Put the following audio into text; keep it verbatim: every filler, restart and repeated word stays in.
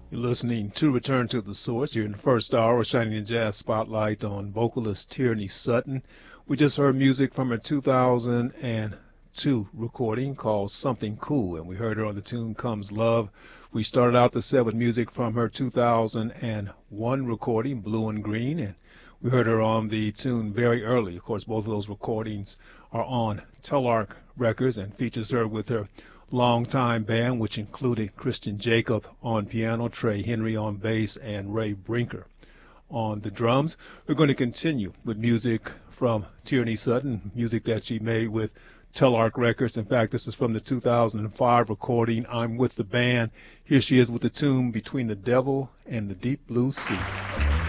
You're listening to Return to the Source here in the first hour, shining the jazz spotlight on vocalist Tierney Sutton. We just heard music from her two thousand two recording called Something Cool, and we heard her on the tune Comes Love. We started out the set with music from her two thousand one recording, Blue and Green, and we heard her on the tune Very Early. Of course, both of those recordings are on Telarc Records and features her with her longtime band, which included Christian Jacob on piano, Trey Henry on bass, and Ray Brinker on the drums. We're going to continue with music from Tierney Sutton, music that she made with Telarc Records. In fact, this is from the two thousand five recording, I'm With the Band. Here she is with the tune Between the Devil and the Deep Blue Sea.